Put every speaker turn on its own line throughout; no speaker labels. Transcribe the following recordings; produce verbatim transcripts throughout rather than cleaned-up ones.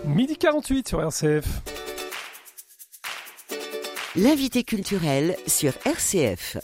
midi quarante-huit sur R C F.
L'invité culturel sur R C F.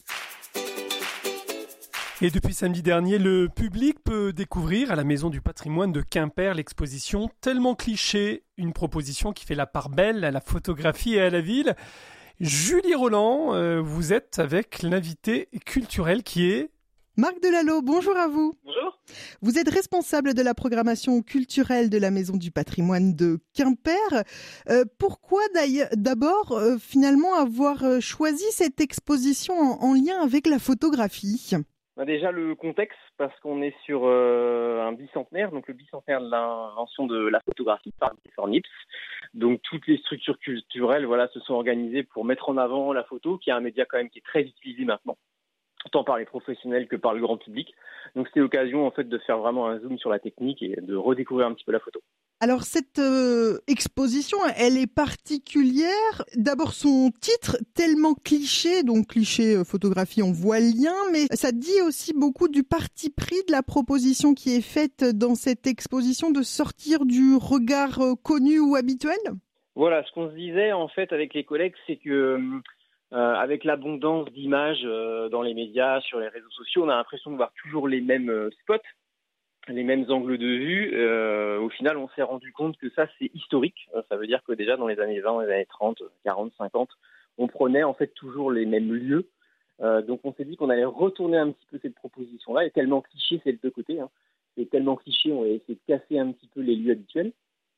Et depuis samedi dernier, le public peut découvrir à la Maison du Patrimoine de Quimper l'exposition Tellement cliché, une proposition qui fait la part belle à la photographie et à la ville. Julie Roland, euh, vous êtes avec l'invité culturel qui est...
Marc Delalot, bonjour à vous.
Bonjour.
Vous êtes responsable de la programmation culturelle de la Maison du Patrimoine de Quimper. Euh, pourquoi d'ailleurs, d'abord euh, finalement avoir choisi cette exposition en, en lien avec la photographie ?
Bah déjà le contexte, parce qu'on est sur euh, un bicentenaire, donc le bicentenaire de l'invention de la photographie par Victor Nips. Donc toutes les structures culturelles voilà, se sont organisées pour mettre en avant la photo, qui est un média quand même qui est très utilisé maintenant, tant par les professionnels que par le grand public. Donc c'était l'occasion en fait de faire vraiment un zoom sur la technique et de redécouvrir un petit peu la photo.
Alors cette euh, exposition, elle est particulière. D'abord son titre, tellement cliché, donc cliché euh, photographie, on voit le lien, mais ça dit aussi beaucoup du parti pris de la proposition qui est faite dans cette exposition de sortir du regard euh, connu ou habituel.
Voilà, ce qu'on se disait en fait avec les collègues, c'est que euh, avec l'abondance d'images euh, dans les médias, sur les réseaux sociaux, on a l'impression de voir toujours les mêmes euh, spots, les mêmes angles de vue. Euh, au final, on s'est rendu compte que ça, c'est historique. Ça veut dire que déjà dans les années vingt, les années trente, quarante, cinquante, on prenait en fait toujours les mêmes lieux. Euh, donc on s'est dit qu'on allait retourner un petit peu cette proposition-là. Et tellement cliché, c'est de deux côtés. Hein. C'est tellement cliché, on va essayer de casser un petit peu les lieux habituels.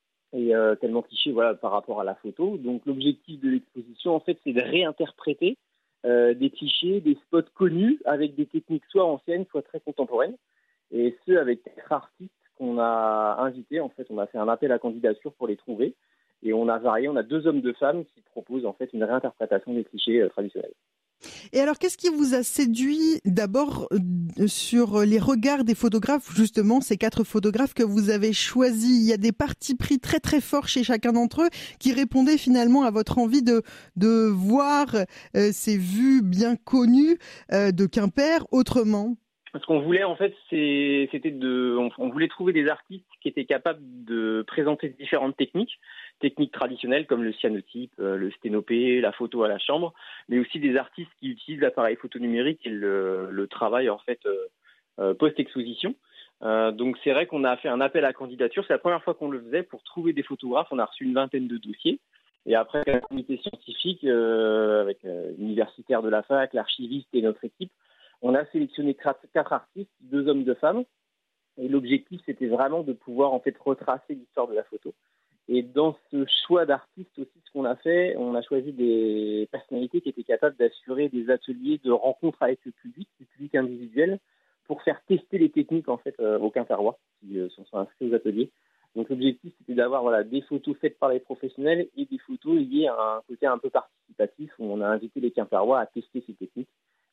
Et euh, tellement cliché, voilà, par rapport à la photo. Donc l'objectif de l'exposition, en fait, c'est de réinterpréter euh, des clichés, des spots connus avec des techniques soit anciennes, soit très contemporaines. Et ce, avec quatre artistes qu'on a invités. En fait, on a fait un appel à candidature pour les trouver. Et on a varié, on a deux hommes, deux femmes qui proposent en fait une réinterprétation des clichés euh, traditionnels.
Et alors, qu'est-ce qui vous a séduit d'abord euh, sur les regards des photographes, justement, ces quatre photographes que vous avez choisis? Il y a des partis pris très très forts chez chacun d'entre eux qui répondaient finalement à votre envie de, de voir euh, ces vues bien connues euh, de Quimper autrement.
Ce qu'on voulait, en fait, c'est, c'était de, on, on voulait trouver des artistes qui étaient capables de présenter différentes techniques, techniques traditionnelles comme le cyanotype, le sténopé, la photo à la chambre, mais aussi des artistes qui utilisent l'appareil photo numérique et le, le travail, en fait, euh, post-exposition. Euh, donc, c'est vrai qu'on a fait un appel à candidature. C'est la première fois qu'on le faisait pour trouver des photographes. On a reçu une vingtaine de dossiers. Et après, un comité scientifique, euh, avec euh, l'universitaire de la fac, l'archiviste et notre équipe, on a sélectionné quatre artistes, deux hommes, deux femmes, et l'objectif c'était vraiment de pouvoir en fait retracer l'histoire de la photo. Et dans ce choix d'artistes aussi, ce qu'on a fait, on a choisi des personnalités qui étaient capables d'assurer des ateliers de rencontres avec le public, le public individuel, pour faire tester les techniques en fait euh, aux Quimperois qui euh, sont inscrits aux ateliers. Donc l'objectif c'était d'avoir voilà des photos faites par les professionnels et des photos liées à un côté un peu participatif où on a invité les Quimperois à tester ces techniques.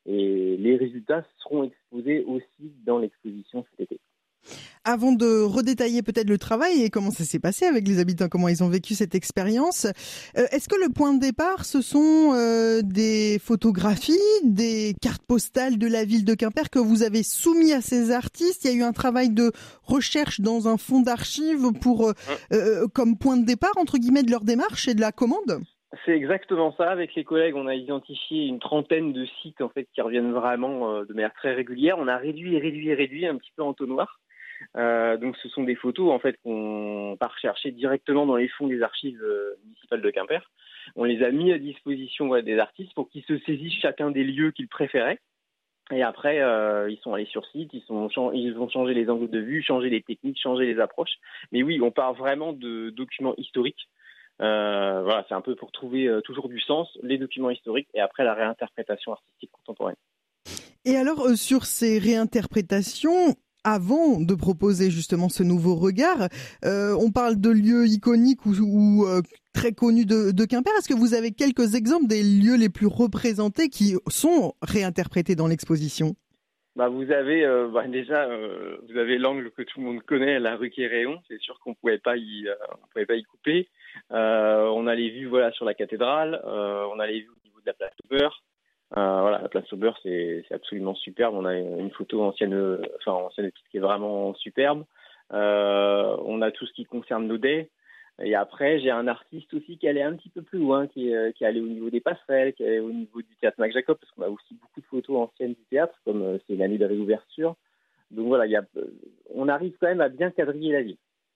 Et les résultats seront exposés aussi dans l'exposition cet été.
Avant de redétailler peut-être le travail et comment ça s'est passé avec les habitants, comment ils ont vécu cette expérience, euh, est-ce que le point de départ, ce sont euh, des photographies, des cartes postales de la ville de Quimper que vous avez soumis à ces artistes? Il y a eu un travail de recherche dans un fonds d'archives pour, euh, euh, comme point de départ, entre guillemets, de leur démarche et de la commande?
C'est exactement ça. Avec les collègues, on a identifié une trentaine de sites en fait qui reviennent vraiment euh, de manière très régulière. On a réduit et réduit et réduit un petit peu en entonnoir. Euh, donc, ce sont des photos en fait qu'on part chercher directement dans les fonds des archives euh, municipales de Quimper. On les a mis à disposition ouais, des artistes pour qu'ils se saisissent chacun des lieux qu'ils préféraient. Et après, euh, ils sont allés sur site, ils, sont, ils ont changé les angles de vue, changé les techniques, changé les approches. Mais oui, on part vraiment de documents historiques. Euh, voilà, c'est un peu pour trouver euh, toujours du sens, les documents historiques et après la réinterprétation artistique contemporaine.
Et alors, euh, sur ces réinterprétations, avant de proposer justement ce nouveau regard, euh, on parle de lieux iconiques ou, ou euh, très connus de, de Quimper. Est-ce que vous avez quelques exemples des lieux les plus représentés qui sont réinterprétés dans l'exposition ?
Bah vous avez euh, bah déjà euh, vous avez l'angle que tout le monde connaît, la rue Quéréon. C'est sûr qu'on pouvait pas y euh, on pouvait pas y couper. Euh, on a les vues voilà sur la cathédrale. Euh, on a les vues au niveau de la place Sauveur. Euh, voilà, la place Sauveur c'est c'est absolument superbe. On a une photo ancienne, enfin ancienne qui est vraiment superbe. Euh, on a tout ce qui concerne Naudet. Et après, j'ai un artiste aussi qui est allé un petit peu plus loin, qui est, qui est allé au niveau des passerelles, qui est allé au niveau du théâtre Mac Jacob, parce qu'on a aussi beaucoup de photos anciennes du théâtre, comme euh, c'est l'année de réouverture. Donc voilà, il y a, on arrive quand même à bien quadriller la ville.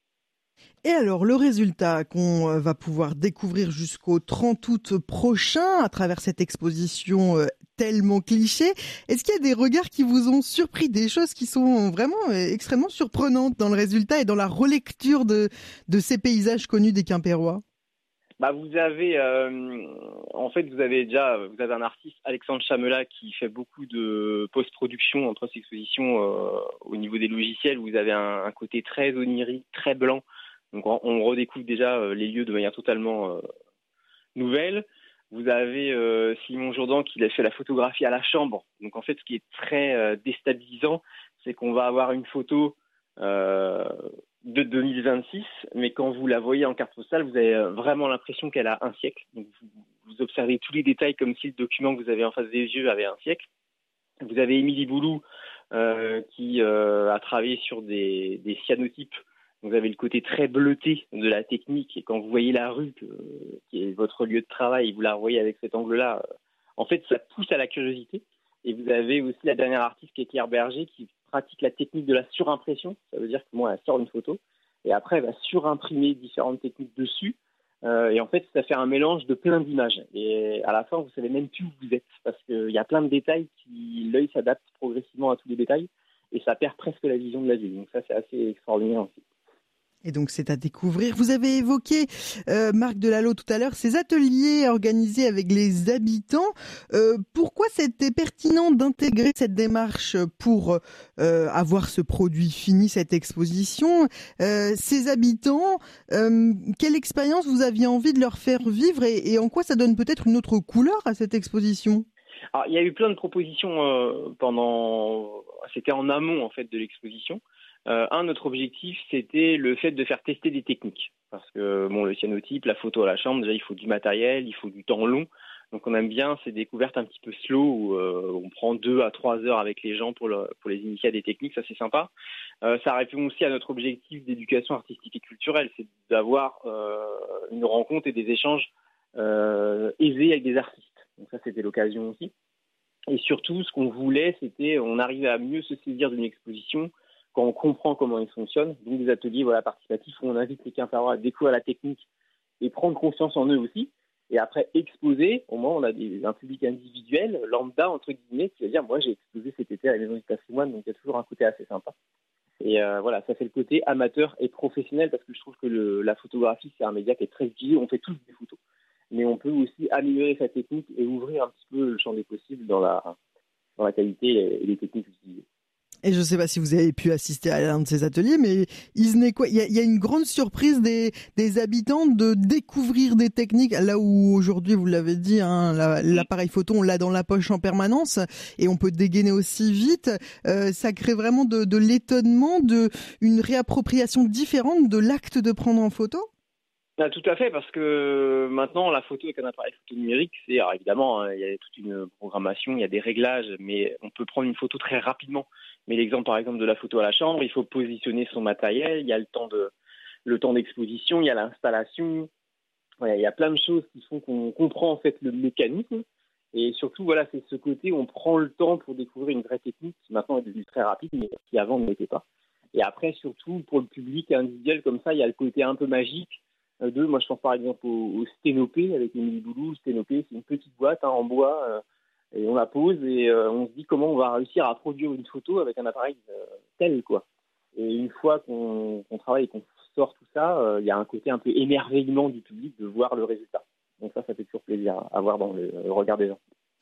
Et alors, le résultat qu'on va pouvoir découvrir jusqu'au trente août prochain à travers cette exposition euh, tellement cliché, est-ce qu'il y a des regards qui vous ont surpris, des choses qui sont vraiment euh, extrêmement surprenantes dans le résultat et dans la relecture de, de ces paysages connus des Quimpérois?
Bah, vous avez, euh, en fait, vous avez déjà, vous avez un artiste, Alexandre Chamela, qui fait beaucoup de post-production entre ces expositions euh, au niveau des logiciels. Vous avez un, un côté très onirique, très blanc. Donc, on, on redécouvre déjà euh, les lieux de manière totalement euh, nouvelle. Vous avez euh, Simon Jourdan qui a fait la photographie à la chambre. Donc, en fait, ce qui est très euh, déstabilisant, c'est qu'on va avoir une photo euh, de deux mille vingt-six, mais quand vous la voyez en carte postale, vous avez vraiment l'impression qu'elle a un siècle. Donc vous, vous observez tous les détails comme si le document que vous avez en face des yeux avait un siècle. Vous avez Émilie Boulou euh, qui euh, a travaillé sur des, des cyanotypes. Vous avez le côté très bleuté de la technique, et quand vous voyez la rue, que, qui est votre lieu de travail, et vous la revoyez avec cet angle-là, euh, en fait, ça pousse à la curiosité. Et vous avez aussi la dernière artiste qui est Claire Berger, qui pratique la technique de la surimpression. Ça veut dire que moi, elle sort une photo et après, elle va surimprimer différentes techniques dessus. Euh, et en fait, ça fait un mélange de plein d'images. Et à la fin, vous savez même plus où vous êtes parce qu'il y a plein de détails qui, l'œil s'adapte progressivement à tous les détails et ça perd presque la vision de la ville. Donc ça, c'est assez extraordinaire aussi.
Et donc, c'est à découvrir. Vous avez évoqué, euh, Marc Delalot, tout à l'heure, ces ateliers organisés avec les habitants. Euh, pourquoi c'était pertinent d'intégrer cette démarche pour euh, avoir ce produit fini, cette exposition? euh, Ces habitants, euh, quelle expérience vous aviez envie de leur faire vivre et, et en quoi ça donne peut-être une autre couleur à cette exposition?
Alors, il y a eu plein de propositions euh, pendant... C'était en amont, en fait, de l'exposition. Euh, un, notre objectif, c'était le fait de faire tester des techniques. Parce que, bon, le cyanotype, la photo à la chambre, déjà, il faut du matériel, il faut du temps long. Donc, on aime bien ces découvertes un petit peu slow où euh, on prend deux à trois heures avec les gens pour, le, pour les initier à des techniques. Ça, c'est sympa. Euh, ça répond aussi à notre objectif d'éducation artistique et culturelle. C'est d'avoir euh, une rencontre et des échanges euh, aisés avec des artistes. Donc, ça, c'était l'occasion aussi. Et surtout, ce qu'on voulait, c'était, on arrivait à mieux se saisir d'une exposition quand on comprend comment ils fonctionnent. Donc des ateliers voilà, participatifs où on invite les Quimpérois à découvrir la technique et prendre confiance en eux aussi. Et après, exposer, au moins on a des, un public individuel, lambda, entre guillemets, qui va dire, moi j'ai exposé cet été à la Maison du Patrimoine, donc il y a toujours un côté assez sympa. Et euh, voilà, ça fait le côté amateur et professionnel, parce que je trouve que le, la photographie, c'est un média qui est très utilisé, on fait tous des photos. Mais on peut aussi améliorer sa technique et ouvrir un petit peu le champ des possibles dans la, dans la qualité et les techniques utilisées.
Et je ne sais pas si vous avez pu assister à l'un de ces ateliers, mais il y a, il y a une grande surprise des, des habitants de découvrir des techniques. Là où aujourd'hui, vous l'avez dit, hein, la, l'appareil photo, on l'a dans la poche en permanence et on peut dégainer aussi vite. Euh, ça crée vraiment de, de l'étonnement, de une réappropriation différente de l'acte de prendre en photo.
Ah, tout à fait, parce que maintenant, la photo avec un appareil photo numérique, c'est alors évidemment, hein, il y a toute une programmation, il y a des réglages, mais on peut prendre une photo très rapidement. Mais l'exemple, par exemple, de la photo à la chambre, il faut positionner son matériel, il y a le temps de, le temps d'exposition, il y a l'installation, voilà, il y a plein de choses qui font qu'on comprend en fait le mécanisme. Et surtout, voilà, c'est ce côté où on prend le temps pour découvrir une vraie technique qui maintenant est devenue très rapide, mais qui avant ne l'était pas. Et après, surtout, pour le public individuel comme ça, il y a le côté un peu magique. De, moi, je pense par exemple au, au Sténopé avec Émilie Boulou. Le Sténopé, c'est une petite boîte hein, en bois euh, et on la pose et euh, on se dit comment on va réussir à produire une photo avec un appareil euh, tel, quoi. Et une fois qu'on, qu'on travaille et qu'on sort tout ça, il euh, y a un côté un peu émerveillement du public de voir le résultat. Donc ça, ça fait toujours plaisir à voir dans le, le regard des gens.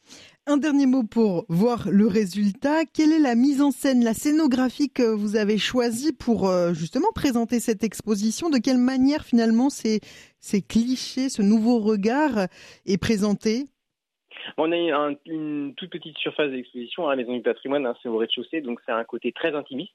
Un dernier mot pour voir le résultat. Quelle est la mise en scène, la scénographie que vous avez choisie pour euh, justement présenter cette exposition? De quelle manière finalement ces, ces clichés, ce nouveau regard est présenté?
On a un, une toute petite surface d'exposition à la Maison du Patrimoine, hein, c'est au rez-de-chaussée, donc c'est un côté très intimiste.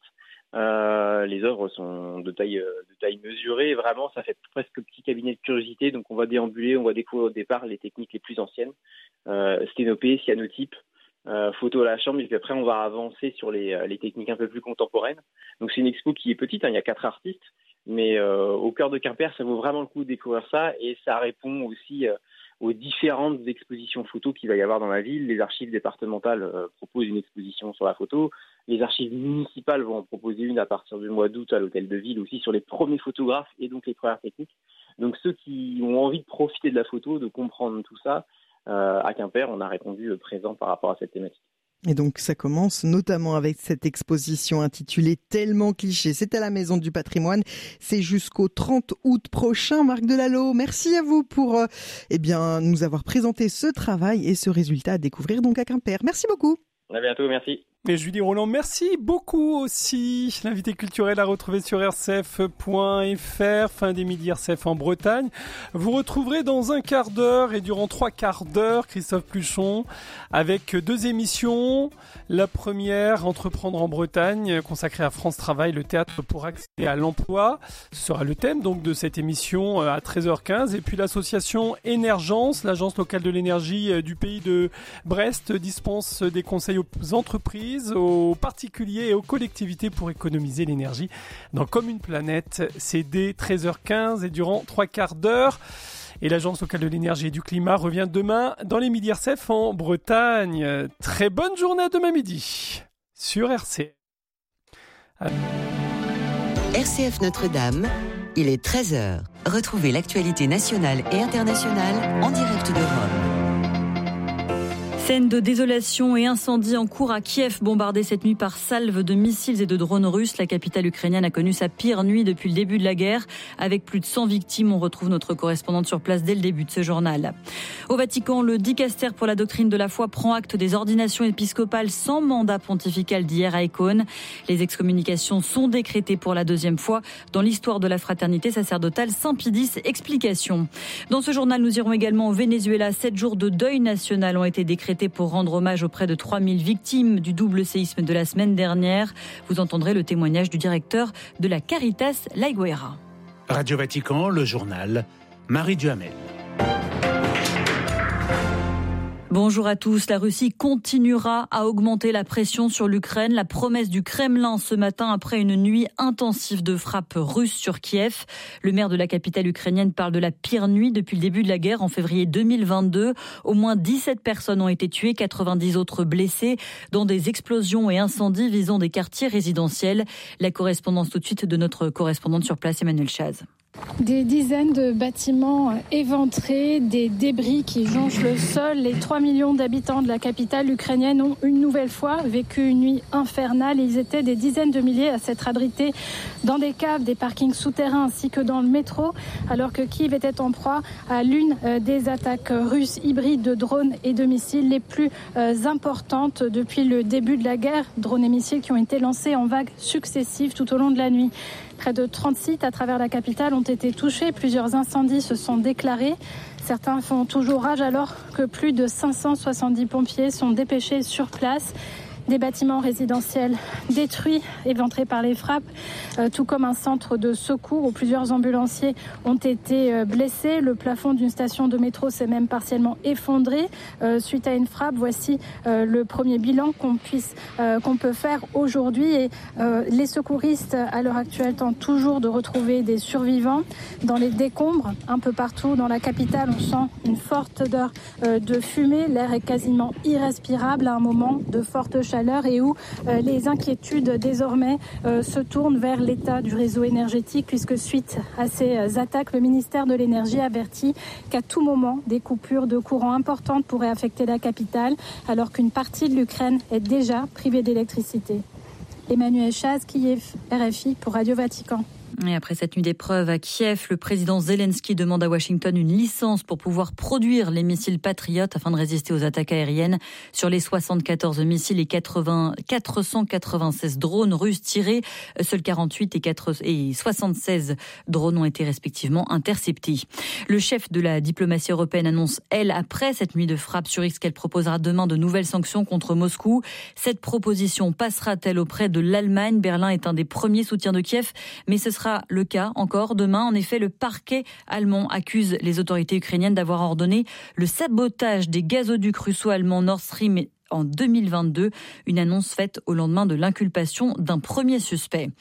Euh, les œuvres sont de taille, de taille mesurée, vraiment ça fait presque petit cabinet de curiosité, donc on va déambuler, on va découvrir au départ les techniques les plus anciennes, euh, sténopée, cyanotype, euh, photo à la chambre, et puis après on va avancer sur les, les techniques un peu plus contemporaines. Donc c'est une expo qui est petite, hein, il y a quatre artistes, Mais euh, au cœur de Quimper, ça vaut vraiment le coup de découvrir ça et ça répond aussi euh, aux différentes expositions photos qu'il va y avoir dans la ville. Les archives départementales euh, proposent une exposition sur la photo. Les archives municipales vont en proposer une à partir du mois d'août à l'hôtel de ville aussi sur les premiers photographes et donc les premières techniques. Donc ceux qui ont envie de profiter de la photo, de comprendre tout ça, euh, à Quimper, on a répondu présent par rapport à cette thématique.
Et donc ça commence notamment avec cette exposition intitulée Tellement cliché. C'est à la Maison du Patrimoine. C'est jusqu'au trente août prochain. Marc Delalot, merci à vous pour euh, eh bien, nous avoir présenté ce travail et ce résultat à découvrir donc à Quimper. Merci beaucoup.
À bientôt, merci.
Et Julie Roland, merci beaucoup aussi. L'invité culturel à retrouver sur r c f point f r, fin des midis R C F en Bretagne. Vous retrouverez dans un quart d'heure et durant trois quarts d'heure Christophe Pluchon avec deux émissions. La première, Entreprendre en Bretagne, consacrée à France Travail, le théâtre pour accéder à l'emploi. Ce sera le thème donc de cette émission à treize heures quinze. Et puis l'association Énergence, l'agence locale de l'énergie du pays de Brest, dispense des conseils aux entreprises, aux particuliers et aux collectivités pour économiser l'énergie dans Comme une planète. C'est dès treize heures quinze et durant trois quarts d'heure. Et l'Agence locale de l'énergie et du climat revient demain dans les midis R C F en Bretagne. Très bonne journée à demain midi sur R C F.
R C F Notre-Dame, il est treize heures. Retrouvez l'actualité nationale et internationale en direct de Rome.
Scène de désolation et incendie en cours à Kiev, bombardée cette nuit par salves de missiles et de drones russes. La capitale ukrainienne a connu sa pire nuit depuis le début de la guerre. Avec plus de cent victimes, on retrouve notre correspondante sur place dès le début de ce journal. Au Vatican, le dicaster pour la doctrine de la foi prend acte des ordinations épiscopales sans mandat pontifical d'hier à Écône. Les excommunications sont décrétées pour la deuxième fois dans l'histoire de la fraternité sacerdotale Saint-Pidis. Explication. Dans ce journal, nous irons également au Venezuela. Sept jours de deuil national ont été décrétés pour rendre hommage aux près de trois mille victimes du double séisme de la semaine dernière. Vous entendrez le témoignage du directeur de la Caritas, La Higuera.
Radio Vatican, le journal, Marie Duhamel.
Bonjour à tous. La Russie continuera à augmenter la pression sur l'Ukraine. La promesse du Kremlin ce matin après une nuit intensive de frappes russes sur Kiev. Le maire de la capitale ukrainienne parle de la pire nuit depuis le début de la guerre en février deux mille vingt-deux. Au moins dix-sept personnes ont été tuées, quatre-vingt-dix autres blessées dans des explosions et incendies visant des quartiers résidentiels. La correspondance tout de suite de notre correspondante sur place, Emmanuel Chaz.
Des dizaines de bâtiments éventrés, des débris qui jonchent le sol. Les trois millions d'habitants de la capitale ukrainienne ont une nouvelle fois vécu une nuit infernale. Ils étaient des dizaines de milliers à s'être abrités dans des caves, des parkings souterrains ainsi que dans le métro, alors que Kiev était en proie à l'une des attaques russes hybrides de drones et de missiles les plus importantes depuis le début de la guerre. Drones et missiles qui ont été lancés en vagues successives tout au long de la nuit. Près de trente sites à travers la capitale ont été touchés. Plusieurs incendies se sont déclarés. Certains font toujours rage alors que plus de cinq cent soixante-dix pompiers sont dépêchés sur place. Des bâtiments résidentiels détruits, éventrés par les frappes, euh, tout comme un centre de secours où plusieurs ambulanciers ont été euh, blessés. Le plafond d'une station de métro s'est même partiellement effondré euh, suite à une frappe. Voici euh, le premier bilan qu'on puisse, euh, qu'on peut faire aujourd'hui. Et euh, les secouristes, à l'heure actuelle, tentent toujours de retrouver des survivants dans les décombres. Un peu partout dans la capitale, on sent une forte odeur euh, de fumée. L'air est quasiment irrespirable à un moment de forte chaleur. Et où euh, les inquiétudes désormais euh, se tournent vers l'état du réseau énergétique, puisque suite à ces euh, attaques, le ministère de l'Énergie avertit qu'à tout moment, des coupures de courant importantes pourraient affecter la capitale, alors qu'une partie de l'Ukraine est déjà privée d'électricité. Emmanuel Chaz, Kiev, R F I pour Radio Vatican.
Et après cette nuit d'épreuve à Kiev, le président Zelensky demande à Washington une licence pour pouvoir produire les missiles Patriot afin de résister aux attaques aériennes. Sur les soixante-quatorze missiles et quatre-vingts, quatre cent quatre-vingt-seize drones russes tirés, seuls quarante-huit et, quatre, et soixante-seize drones ont été respectivement interceptés. Le chef de la diplomatie européenne annonce, elle, après cette nuit de frappe sur X, qu'elle proposera demain de nouvelles sanctions contre Moscou. Cette proposition passera-t-elle auprès de l'Allemagne ? Berlin est un des premiers soutiens de Kiev, mais ce sera le cas encore demain. En effet, le parquet allemand accuse les autorités ukrainiennes d'avoir ordonné le sabotage des gazoducs russo-allemands Nord Stream en deux mille vingt-deux, une annonce faite au lendemain de l'inculpation d'un premier suspect.